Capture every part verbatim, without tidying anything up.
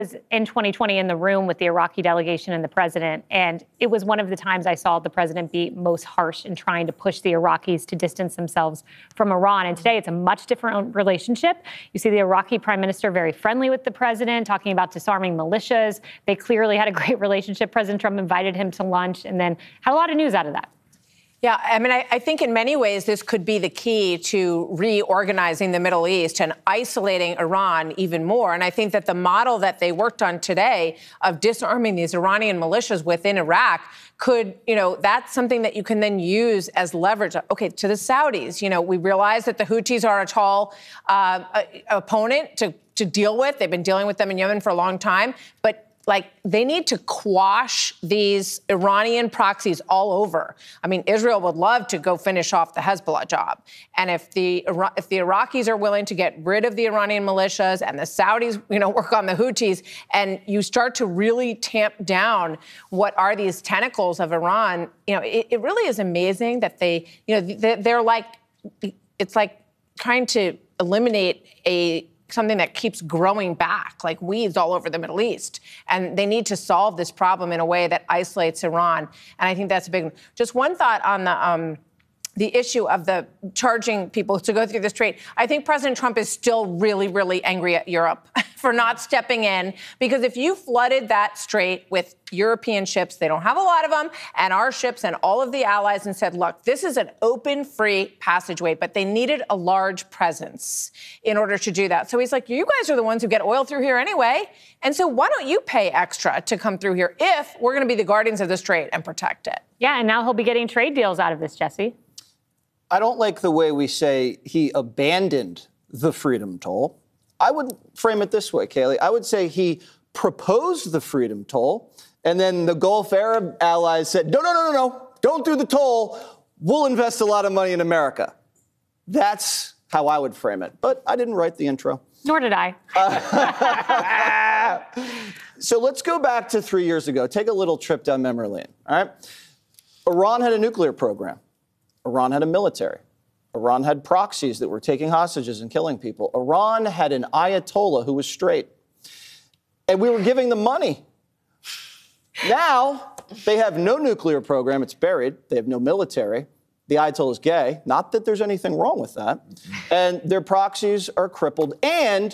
was in twenty twenty in the room with the Iraqi delegation and the president, and it was one of the times I saw the president be most harsh in trying to push the Iraqis to distance themselves from Iran. And today it's a much different relationship. You see the Iraqi prime minister very friendly with the president, talking about disarming militias. They clearly had a great relationship. President Trump invited him to lunch and then had a lot of news out of that. Yeah, I mean, I, I think in many ways this could be the key to reorganizing the Middle East and isolating Iran even more. And I think that the model that they worked on today of disarming these Iranian militias within Iraq could, you know, that's something that you can then use as leverage. Okay, to the Saudis, you know, we realize that the Houthis are a tall uh, opponent to, to deal with. They've been dealing with them in Yemen for a long time. But like, they need to quash these Iranian proxies all over. I mean, Israel would love to go finish off the Hezbollah job. And if the if the Iraqis are willing to get rid of the Iranian militias and the Saudis, you know, work on the Houthis, and you start to really tamp down what are these tentacles of Iran, you know, it, it really is amazing that they, you know, they're like, it's like trying to eliminate a something that keeps growing back like weeds all over the Middle East. And they need to solve this problem in a way that isolates Iran. And I think that's a big one. Just one thought on the um, the issue of the charging people to go through the strait. I think President Trump is still really, really angry at Europe for not stepping in, because if you flooded that strait with European ships, they don't have a lot of them, and our ships and all of the allies, and said, look, this is an open, free passageway, but they needed a large presence in order to do that. So he's like, you guys are the ones who get oil through here anyway, and so why don't you pay extra to come through here if we're going to be the guardians of the strait and protect it? Yeah, and now he'll be getting trade deals out of this, Jesse. I don't like the way we say he abandoned the freedom toll. I would frame it this way, Kayleigh. I would say he proposed the freedom toll, and then the Gulf Arab allies said, no, no, no, no, no, don't do the toll. We'll invest a lot of money in America. That's how I would frame it. But I didn't write the intro. Nor did I. Uh, so let's go back to three years ago. Take a little trip down memory lane, all right? Iran had a nuclear program. Iran had a military. Iran had proxies that were taking hostages and killing people. Iran had an Ayatollah who was straight. And we were giving them money. Now, they have no nuclear program. It's buried. They have no military. The Ayatollah is gay. Not that there's anything wrong with that. And their proxies are crippled. And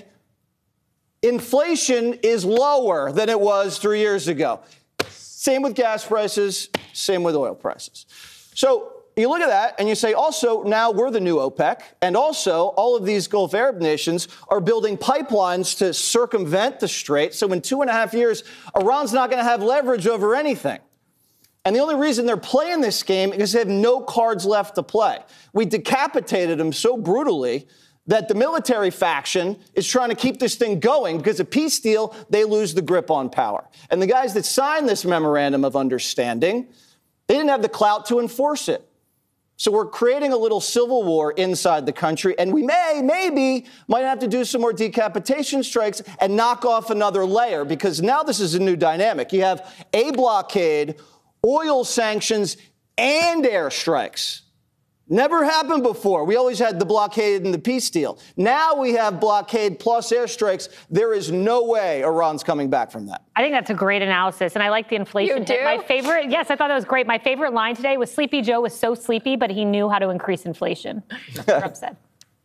inflation is lower than it was three years ago. Same with gas prices. Same with oil prices. So you look at that and you say, also, now we're the new OPEC. And also, all of these Gulf Arab nations are building pipelines to circumvent the strait. So in two and a half years, Iran's not going to have leverage over anything. And the only reason they're playing this game is they have no cards left to play. We decapitated them so brutally that the military faction is trying to keep this thing going, because a peace deal, they lose the grip on power. And the guys that signed this memorandum of understanding, they didn't have the clout to enforce it. So we're creating a little civil war inside the country, and we may, maybe, might have to do some more decapitation strikes and knock off another layer, because now this is a new dynamic. You have a blockade, oil sanctions, and airstrikes. Never happened before. We always had the blockade and the peace deal. Now we have blockade plus airstrikes. There is no way Iran's coming back from that. I think that's a great analysis, and I like the inflation. You do? Hit. My favorite, yes, I thought that was great. My favorite line today was Sleepy Joe was so sleepy, but he knew how to increase inflation. Trump said.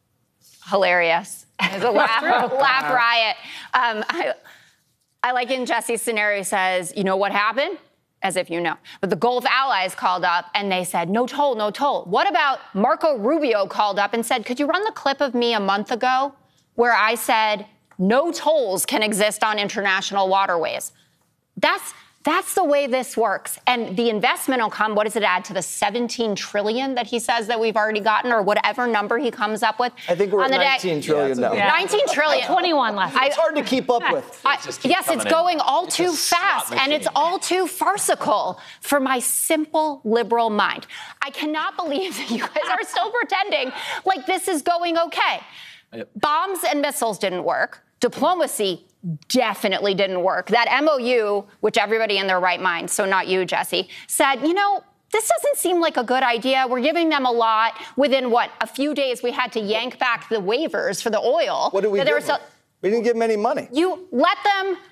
Hilarious. It's a laugh, laugh riot. Um, I, I like in Jesse's scenario, he says, you know what happened? As if you know. But the Gulf allies called up and they said, no toll, no toll. What about Marco Rubio called up and said, could you run the clip of me a month ago where I said no tolls can exist on international waterways? That's That's the way this works. And the investment will come, what does it add to the seventeen trillion that he says that we've already gotten, or whatever number he comes up with? I think we're at nineteen trillion now. Yeah. nineteen trillion. twenty-one left. It's hard to keep up with. I, yes, it's going all too fast, and it's all too farcical for my simple liberal mind. I cannot believe that you guys are still pretending like this is going okay. Yep. Bombs and missiles didn't work. Diplomacy definitely didn't work. That M O U, which everybody in their right mind, so not you, Jesse, said, you know, this doesn't seem like a good idea. We're giving them a lot. Within, what, a few days, we had to yank back the waivers for the oil. What did we do? So, we didn't give them any money. You let them